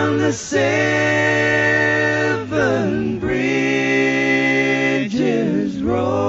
on the Seven Bridges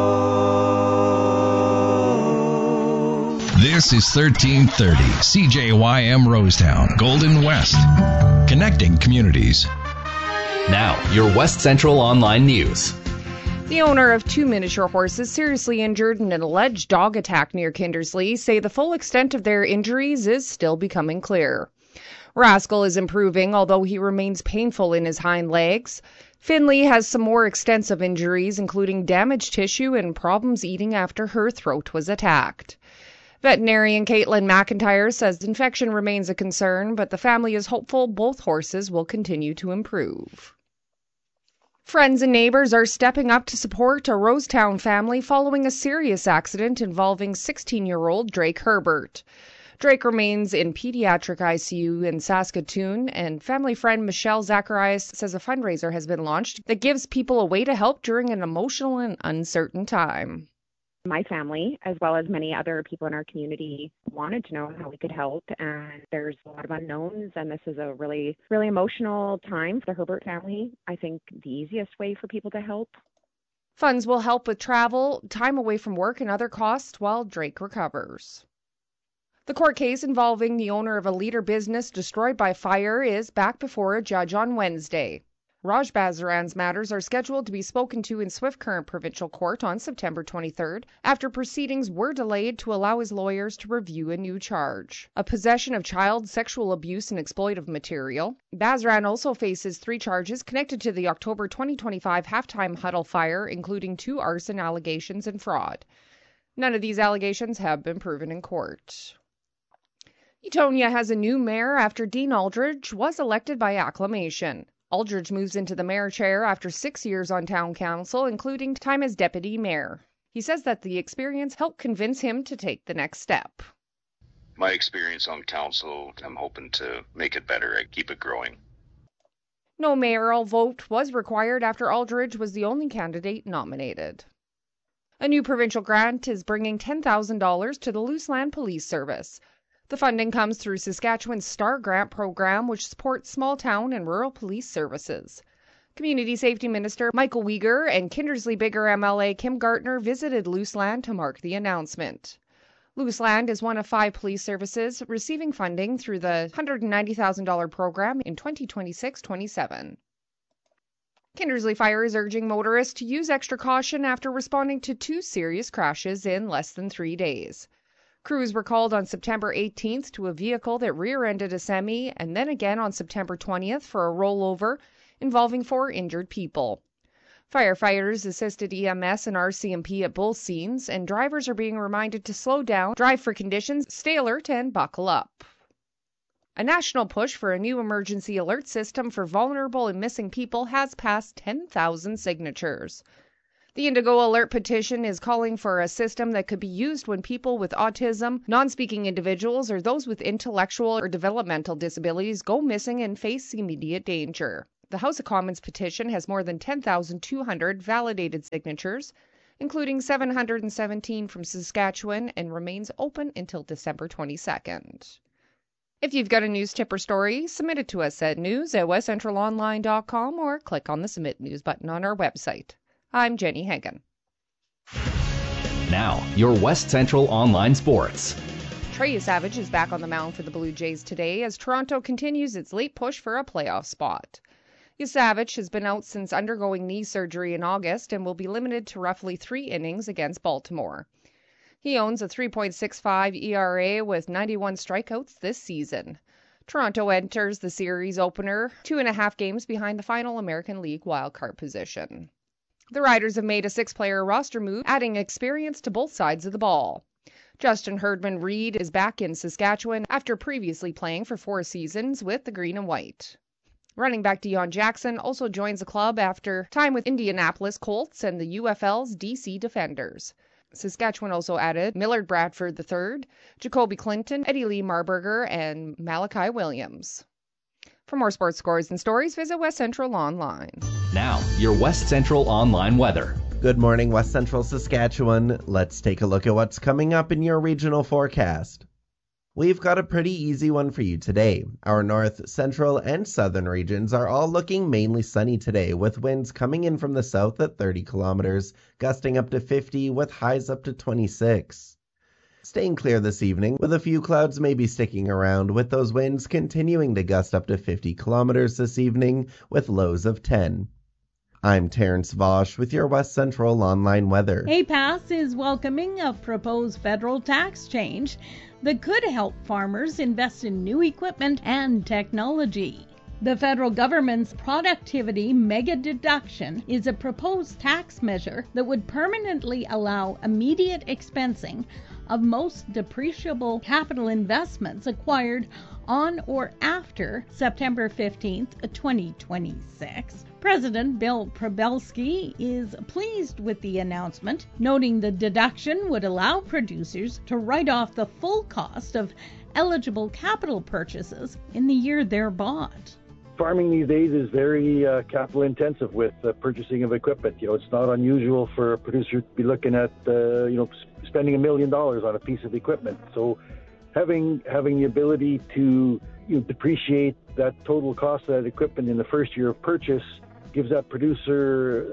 Road. This is 1330 CJYM Rosetown, Golden West, connecting communities. Now, your West Central Online News. The owner of 2 miniature horses seriously injured in an alleged dog attack near Kindersley say the full extent of their injuries is still becoming clear. Rascal is improving, although he remains painful in his hind legs. Finley has some more extensive injuries, including damaged tissue and problems eating after her throat was attacked. Veterinarian Caitlin McIntyre says infection remains a concern, but the family is hopeful both horses will continue to improve. Friends and neighbors are stepping up to support a Rosetown family following a serious accident involving 16-year-old Drake Herbert. Drake remains in pediatric ICU in Saskatoon, and family friend Michelle Zacharias says a fundraiser has been launched that gives people a way to help during an emotional and uncertain time. My family, as well as many other people in our community, wanted to know how we could help, and there's a lot of unknowns, and this is a really, really emotional time for the Herbert family. I think the easiest way for people to help. Funds will help with travel, time away from work, and other costs while Drake recovers. The court case involving the owner of a Leader business destroyed by fire is back before a judge on Wednesday. Raj Bazaran's matters are scheduled to be spoken to in Swift Current Provincial Court on September 23rd, after proceedings were delayed to allow his lawyers to review a new charge, a possession of child sexual abuse and exploitive material. Bazaran also faces 3 charges connected to the October 2025 halftime huddle fire, including 2 arson allegations and fraud. None of these allegations have been proven in court. Etonia has a new mayor after Dean Aldridge was elected by acclamation. Aldridge moves into the mayor chair after 6 years on town council, including time as deputy mayor. He says that the experience helped convince him to take the next step. My experience on council, I'm hoping to make it better and keep it growing. No mayoral vote was required after Aldridge was the only candidate nominated. A new provincial grant is bringing $10,000 to the Luseland Police Service. The funding comes through Saskatchewan's STAR Grant program, which supports small town and rural police services. Community Safety Minister Michael Uyghur and Kindersley-Biggar MLA Kim Gartner visited Luseland to mark the announcement. Luseland is one of 5 police services receiving funding through the $190,000 program in 2026-27. Kindersley Fire is urging motorists to use extra caution after responding to 2 serious crashes in less than 3 days. Crews were called on September 18th to a vehicle that rear-ended a semi, and then again on September 20th for a rollover involving 4 injured people. Firefighters assisted EMS and RCMP at both scenes, and drivers are being reminded to slow down, drive for conditions, stay alert, and buckle up. A national push for a new emergency alert system for vulnerable and missing people has passed 10,000 signatures. The Indigo Alert petition is calling for a system that could be used when people with autism, non-speaking individuals, or those with intellectual or developmental disabilities go missing and face immediate danger. The House of Commons petition has more than 10,200 validated signatures, including 717 from Saskatchewan, and remains open until December 22nd. If you've got a news tip or story, submit it to us at news@westcentralonline.com or click on the Submit News button on our website. I'm Jenny Hagan. Now, your West Central Online Sports. Trey Savage is back on the mound for the Blue Jays today as Toronto continues its late push for a playoff spot. Savage has been out since undergoing knee surgery in August and will be limited to roughly 3 innings against Baltimore. He owns a 3.65 ERA with 91 strikeouts this season. Toronto enters the series opener 2.5 games behind the final American League wildcard position. The Riders have made a 6-player roster move, adding experience to both sides of the ball. Justin Herdman-Reed is back in Saskatchewan after previously playing for 4 seasons with the Green and White. Running back Deion Jackson also joins the club after time with Indianapolis Colts and the UFL's DC Defenders. Saskatchewan also added Millard Bradford III, Jacoby Clinton, Eddie Lee Marburger, and Malachi Williams. For more sports scores and stories, visit West Central Online. Now, your West Central Online weather. Good morning, West Central Saskatchewan. Let's take a look at what's coming up in your regional forecast. We've got a pretty easy one for you today. Our north, central, and southern regions are all looking mainly sunny today, with winds coming in from the south at 30 kilometers, gusting up to 50 with highs up to 26. Staying clear this evening, with a few clouds maybe sticking around, with those winds continuing to gust up to 50 kilometers this evening, with lows of 10. I'm Terrence Vosch with your West Central Online Weather. APAS is welcoming a proposed federal tax change that could help farmers invest in new equipment and technology. The federal government's productivity mega deduction is a proposed tax measure that would permanently allow immediate expensing of most depreciable capital investments acquired on or after September 15th, 2026. President Bill Probelski is pleased with the announcement, noting the deduction would allow producers to write off the full cost of eligible capital purchases in the year they're bought. Farming these days is very capital intensive with purchasing of equipment. It's not unusual for a producer to be looking at spending $1 million on a piece of equipment. So having the ability to depreciate that total cost of that equipment in the first year of purchase gives that producer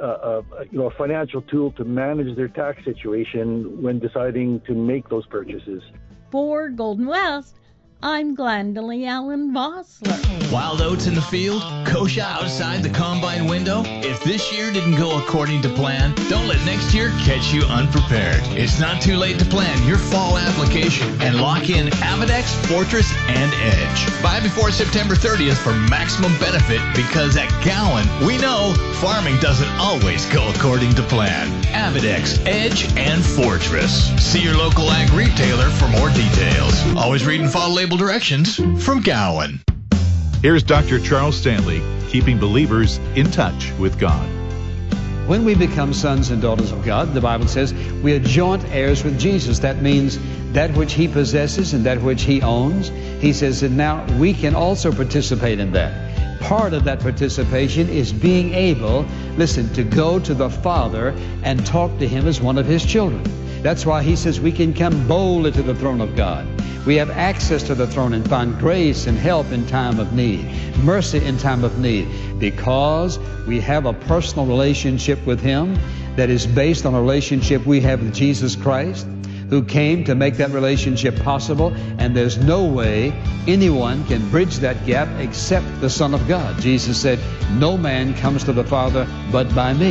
a financial tool to manage their tax situation when deciding to make those purchases. For Golden West, I'm Glendalee Allen Vossler. Wild oats in the field, kochia outside the combine window. If this year didn't go according to plan, don't let next year catch you unprepared. It's not too late to plan your fall application and lock in Avidex, Fortress, and Edge. Buy before September 30th for maximum benefit, because at Gowan, we know farming doesn't always go according to plan. Avidex, Edge, and Fortress. See your local ag retailer for more details. Always read and follow label directions from Gowan. Here's Dr. Charles Stanley, keeping believers in touch with God. When we become sons and daughters of God, the Bible says we are joint heirs with Jesus. That means that which He possesses and that which He owns. He says that now we can also participate in that. Part of that participation is being able, to go to the Father and talk to Him as one of His children. That's why He says we can come boldly to the throne of God. We have access to the throne and find grace and help in time of need, mercy in time of need, because we have a personal relationship with Him that is based on a relationship we have with Jesus Christ, who came to make that relationship possible, and there's no way anyone can bridge that gap except the Son of God. Jesus said, "No man comes to the Father but by me."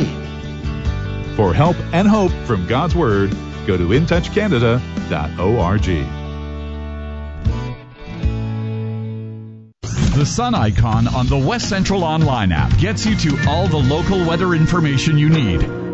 For help and hope from God's Word, go to intouchcanada.org. The sun icon on the West Central Online app gets you to all the local weather information you need.